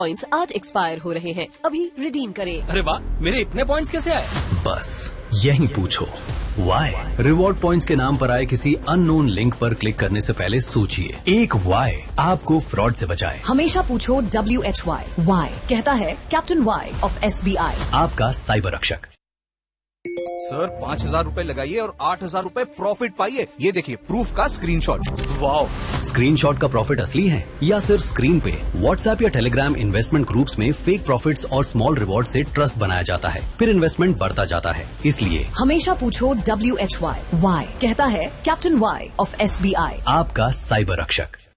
Points आज expire हो रहे हैं, अभी रिडीम करें। अरे वाह, मेरे इतने पॉइंट्स कैसे आए? बस यही पूछो वाई। रिवॉर्ड पॉइंट्स के नाम पर आए किसी अननोन लिंक पर क्लिक करने से पहले सोचिए, एक वाई आपको फ्रॉड से बचाए। हमेशा पूछो WHY वाई, कहता है कैप्टन वाई ऑफ SBI, आपका साइबर रक्षक। सर 5,000 रूपए लगाइए और 8,000 रूपए प्रॉफिट पाइए। ये देखिए प्रूफ का स्क्रीनशॉट। वाओ, स्क्रीनशॉट का प्रॉफिट असली है या सिर्फ स्क्रीन पे? व्हाट्सएप या टेलीग्राम इन्वेस्टमेंट ग्रुप्स में फेक प्रॉफिट्स और स्मॉल रिवॉर्ड से ट्रस्ट बनाया जाता है, फिर इन्वेस्टमेंट बढ़ता जाता है। इसलिए हमेशा पूछो WHY वाई, कहता है कैप्टन वाई ऑफ SBI, आपका साइबर रक्षक।